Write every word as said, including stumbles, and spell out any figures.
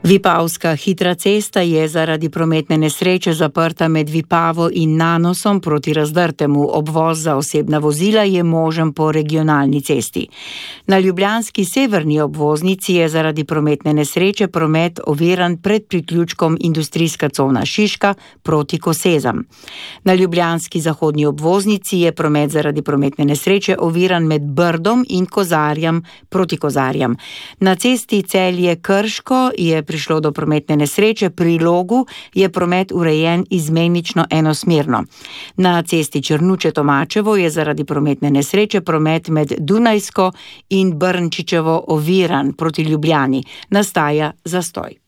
Vipavska hitra cesta je zaradi prometne nesreče zaprta med Vipavo in Nanosom proti Razdrtemu. Obvoz za osebna vozila je možen po regionalni cesti. Na ljubljanski severni obvoznici je zaradi prometne nesreče promet oviran pred priključkom industrijska cona Šiška proti Kosezam. Na ljubljanski zahodni obvoznici je promet zaradi prometne nesreče oviran med Brdom in Kozarjem proti Kozarjem. Na cesti Celje-Krško je prišlo do prometne nesreče, pri Logu je promet urejen izmenično enosmerno. Na cesti Črnuče-Tomačevo je zaradi prometne nesreče promet med Dunajsko in Brnčičevo oviran proti Ljubljani. Nastaja zastoj.